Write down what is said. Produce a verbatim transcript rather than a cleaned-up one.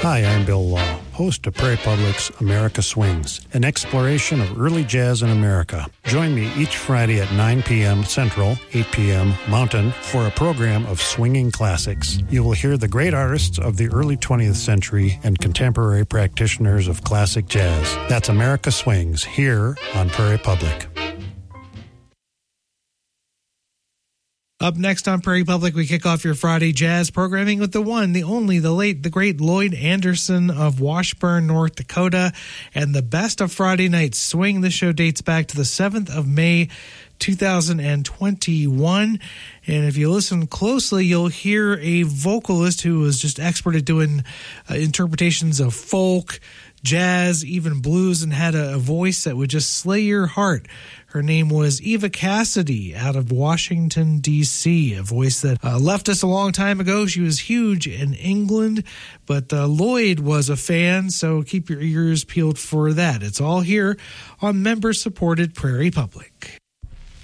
Hi, I'm Bill Law, host of Prairie Public's America Swings, an exploration of early jazz in America. Join me each Friday at nine p.m. Central, eight p.m. Mountain for a program of swinging classics. You will hear the great artists of the early twentieth century and contemporary practitioners of classic jazz. That's America Swings here on Prairie Public. Up next on Prairie Public, we kick off your Friday jazz programming with the one, the only, the late, the great Lloyd Anderson of Washburn, North Dakota, and the best of Friday Night Swing. This show dates back to the seventh of May, two thousand twenty-one. And if you listen closely, you'll hear a vocalist who was just expert at doing uh, interpretations of folk, jazz, even blues, and had a, a voice that would just slay your heart. Her name was Eva Cassidy out of Washington, D C, a voice that uh, left us a long time ago. She was huge in England, but uh, Lloyd was a fan, so keep your ears peeled for that. It's all here on member-supported Prairie Public.